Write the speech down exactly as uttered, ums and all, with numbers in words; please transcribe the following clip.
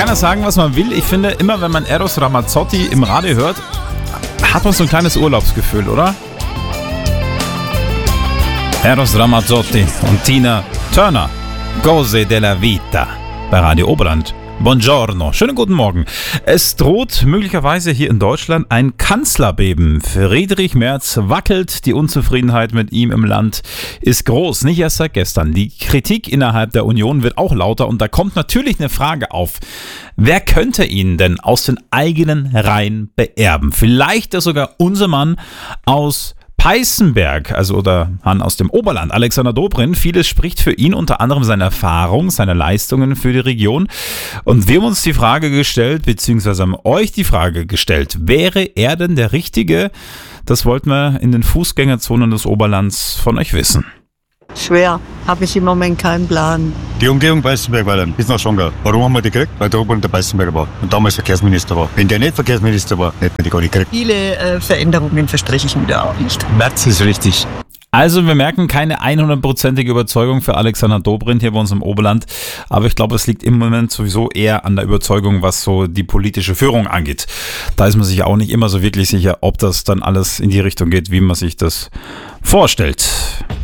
kann ja sagen, was man will. Ich finde, immer wenn man Eros Ramazzotti im Radio hört, hat man so ein kleines Urlaubsgefühl, oder? Eros Ramazzotti und Tina Turner, Cose della Vita, bei Radio Oberland. Buongiorno, schönen guten Morgen. Es droht möglicherweise hier in Deutschland ein Kanzlerbeben. Friedrich Merz wackelt, die Unzufriedenheit mit ihm im Land ist groß, nicht erst seit gestern. Die Kritik innerhalb der Union wird auch lauter und da kommt natürlich eine Frage auf. Wer könnte ihn denn aus den eigenen Reihen beerben? Vielleicht ja sogar unser Mann aus Peißenberg, also oder Mann aus dem Oberland, Alexander Dobrindt. Vieles spricht für ihn, unter anderem seine Erfahrung, seine Leistungen für die Region. Und wir haben uns die Frage gestellt, beziehungsweise haben euch die Frage gestellt, wäre er denn der Richtige? Das wollten wir in den Fußgängerzonen des Oberlands von euch wissen. Schwer, habe ich im Moment keinen Plan. Die Umgehung Peißenberg war dann bis nach Schongau. Warum haben wir die gekriegt? Weil der Oberen der Peißenberger war und damals Verkehrsminister war. Wenn der nicht Verkehrsminister war, hätten wir die gar nicht gekriegt. Viele äh, Veränderungen verstreiche ich mir da auch nicht. Merz ist richtig. Also wir merken keine hundertprozentige Überzeugung für Alexander Dobrindt hier bei uns im Oberland, aber ich glaube, es liegt im Moment sowieso eher an der Überzeugung, was so die politische Führung angeht. Da ist man sich auch nicht immer so wirklich sicher, ob das dann alles in die Richtung geht, wie man sich das vorstellt.